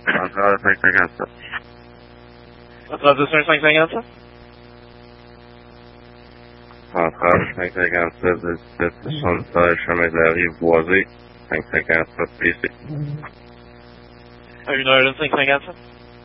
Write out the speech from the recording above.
Centrale 557. Centrale 557? Centrale 557, 1776, chemin de la rive boisée, 557 PC. À 1h, 557?